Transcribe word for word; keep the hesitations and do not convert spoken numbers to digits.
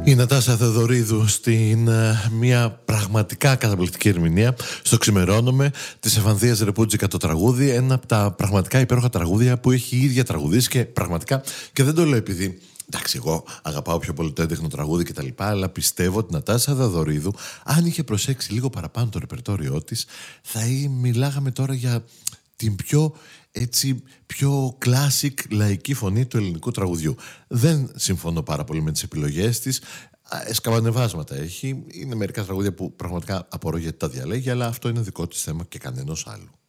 Η Νατάσα Θεοδωρίδου στην uh, μια πραγματικά καταπληκτική ερμηνεία στο Ξημερώνομαι της Εφανδίας Ρεπουτζίκα το τραγούδι, ένα από τα πραγματικά υπέροχα τραγούδια που έχει η ίδια τραγουδίσει και πραγματικά, και δεν το λέω επειδή εντάξει, εγώ αγαπάω πιο πολύ το έντεχνο τραγούδι κτλ. Αλλά πιστεύω ότι η Νατάσα Θεοδωρίδου, αν είχε προσέξει λίγο παραπάνω το ρεπερτόριό της, θα ή, μιλάγαμε τώρα για την πιο έτσι πιο classic λαϊκή φωνή του ελληνικού τραγουδιού. Δεν συμφωνώ πάρα πολύ με τις επιλογές της. Εσκαβανεβάσματα έχει. Είναι μερικά τραγούδια που πραγματικά απορώ γιατί τα διαλέγει, αλλά αυτό είναι δικό της θέμα και κανενός άλλου.